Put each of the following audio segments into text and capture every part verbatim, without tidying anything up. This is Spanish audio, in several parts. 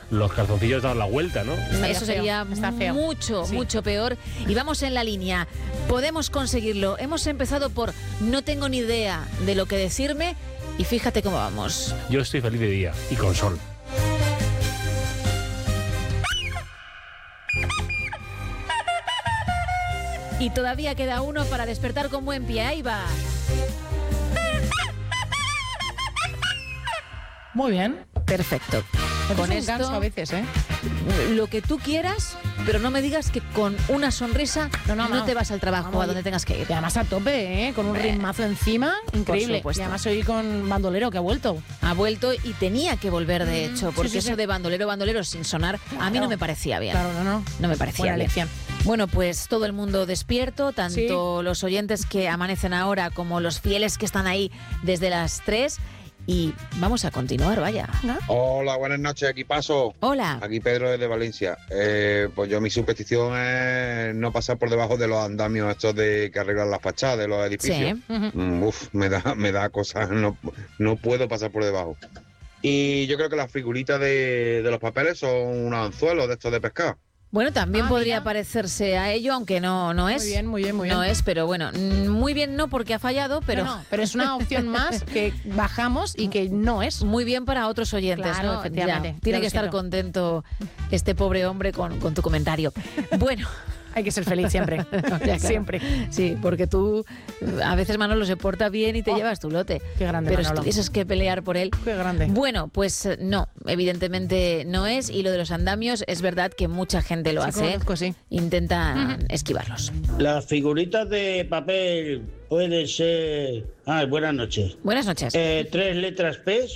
los calzoncillos dan la vuelta, ¿no? Eso sería mucho, sí. mucho peor. Y vamos en la línea. Podemos conseguirlo. Hemos empezado por no tengo ni idea de lo que decirme y fíjate cómo vamos. Yo estoy feliz de día y con sol. Y todavía queda uno para despertar con buen pie. Ahí va. Muy bien. Perfecto. Con esto, ganso a veces, ¿eh? Lo que tú quieras, pero no me digas que con una sonrisa no, no, no. no te vas al trabajo, Vamos, a donde tengas que ir. Y además a tope, ¿eh? Con un ritmazo encima, increíble. Y además hoy con bandolero, que ha vuelto. Ha vuelto y tenía que volver, de hecho, porque sí, sí, eso sí. de bandolero, bandolero sin sonar, claro. a mí no me parecía bien. Claro, no, no. No me parecía Buena bien. lección. Bueno, pues todo el mundo despierto, tanto sí. los oyentes que amanecen ahora como los fieles que están ahí desde las tres. Y vamos a continuar, vaya. ¿No? Hola, buenas noches, aquí Paso. Hola. Aquí Pedro desde Valencia. Eh, pues yo mi superstición es no pasar por debajo de los andamios estos de que arreglan las fachadas de los edificios. Sí. Uh-huh. Mm, uf, me da, me da cosas, no, no puedo pasar por debajo. Y yo creo que las figuritas de, de los papeles son unos anzuelos de estos de pescar. Bueno, también ah, podría mira. parecerse a ello, aunque no, no es. Muy bien, muy bien, muy bien. No es, pero bueno, muy bien no porque ha fallado, pero... No, no, pero es una opción más que bajamos y que no es. Muy bien para otros oyentes, claro, ¿no? efectivamente. Ya, tiene que estar contento este pobre hombre con, con tu comentario. Bueno... Hay que ser feliz siempre, ya, claro. siempre. Sí, porque tú, a veces Manolo se porta bien y te oh, llevas tu lote. Qué grande, Pero Manolo. si tuvieses que pelear por él... Qué grande. Bueno, pues no, evidentemente no es. Y lo de los andamios, es verdad que mucha gente lo sí, hace. Conozco, sí. Intenta uh-huh. esquivarlos. Las figuritas de papel pueden ser... Ah, buenas noches. Buenas noches. Eh, ¿Tres letras P?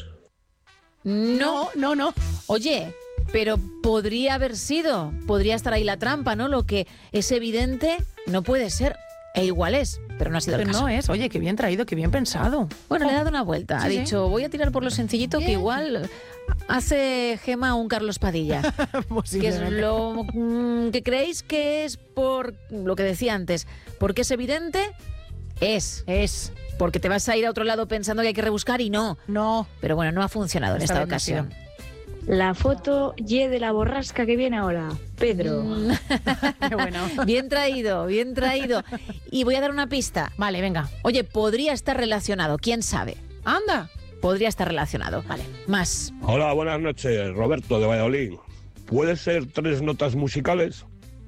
No, no, no. Oye... Pero podría haber sido, podría estar ahí la trampa, ¿no? Lo que es evidente no puede ser, e igual es, pero no ha sido pero el caso. No es, oye, qué bien traído, qué bien pensado. Bueno, oh. le ha dado una vuelta, sí, ha dicho, sí. voy a tirar por lo sencillito, bien. Que igual hace Gema un Carlos Padilla. Que es lo mm, que creéis que es por lo que decía antes, porque es evidente, es, es. Porque te vas a ir a otro lado pensando que hay que rebuscar y no. No. Pero bueno, no ha funcionado en esta ocasión. La foto Y de la borrasca que viene ahora. Pedro. Qué bueno. Bien traído, bien traído. Y voy a dar una pista. Vale, venga. Oye, podría estar relacionado, quién sabe. Anda. Podría estar relacionado. Vale, más. Hola, buenas noches, Roberto de Valladolid. ¿Puede ser tres notas musicales?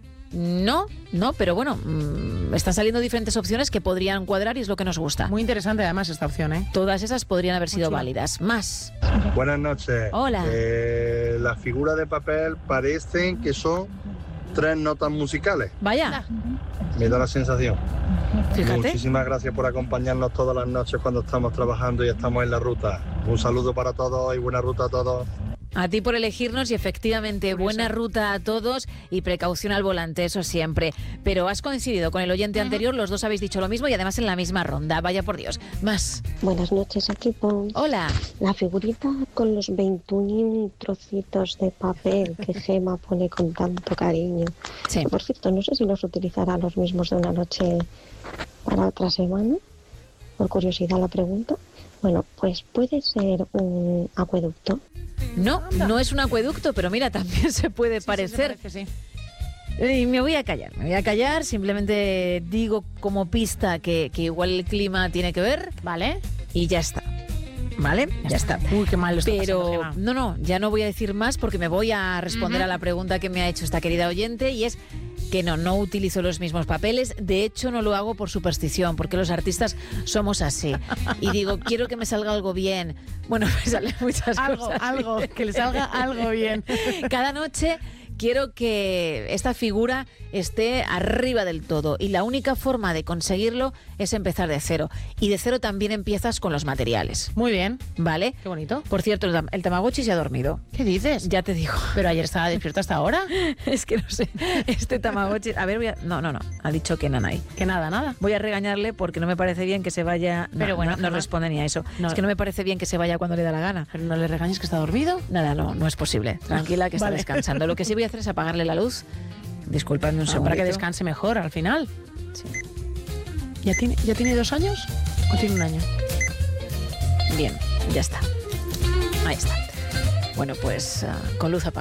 No, no, pero bueno, mmm, están saliendo diferentes opciones que podrían cuadrar y es lo que nos gusta. Muy interesante además esta opción, ¿eh? Todas esas podrían haber sido Mucho. válidas. Más. Buenas noches. Hola. Eh, las figuras de papel parecen que son tres notas musicales. Vaya. Me da la sensación. Fíjate. Muchísimas gracias por acompañarnos todas las noches cuando estamos trabajando y estamos en la ruta. Un saludo para todos y buena ruta a todos. A ti por elegirnos y efectivamente buena ruta a todos y precaución al volante, eso siempre. Pero has coincidido con el oyente uh-huh. anterior, los dos habéis dicho lo mismo y además en la misma ronda. Vaya por Dios. Más. Buenas noches, equipo. Hola. La figurita con los veintiún trocitos de papel que Gema pone con tanto cariño. Sí. Por cierto, no sé si los utilizará los mismos de una noche para otra semana. Por curiosidad la pregunta. Bueno, pues puede ser un acueducto. No, no es un acueducto, pero mira, también se puede sí, parecer. Sí, se parece, sí. Y me voy a callar, me voy a callar, simplemente digo como pista que, que igual el clima tiene que ver. Vale. Y ya está. ¿Vale? Ya, ya está. está. Uy, qué mal lo está Pero pasando, no, no, ya no voy a decir más porque me voy a responder uh-huh. a la pregunta que me ha hecho esta querida oyente y es que no, no utilizo los mismos papeles. De hecho, no lo hago por superstición, porque los artistas somos así. Y digo, quiero que me salga algo bien. Bueno, me salen muchas algo, cosas. Algo, algo, que le salga algo bien. Cada noche quiero que esta figura esté arriba del todo y la única forma de conseguirlo es empezar de cero. Y de cero también empiezas con los materiales. Muy bien. ¿Vale? Qué bonito. Por cierto, el, el Tamagotchi se ha dormido. ¿Qué dices? Ya te digo. Pero ayer estaba despierto hasta ahora. Es que no sé. Este Tamagotchi... A ver, voy a... No, no, no. Ha dicho que nanay. Que nada, nada. Voy a regañarle porque no me parece bien que se vaya... No, Pero bueno, no, no responde ni a eso. No. Es que no me parece bien que se vaya cuando le da la gana. Pero no le regañes que está dormido. Nada, no, no es posible. Tranquila, que está vale. descansando. Lo que sí voy a hacer es apagarle la luz. Disculpadme un segundo. Para que descanse mejor al final. Sí. ¿Ya tiene, ¿Ya tiene dos años o tiene un año? Bien, ya está. Ahí está. Bueno, pues uh, con luz apagada.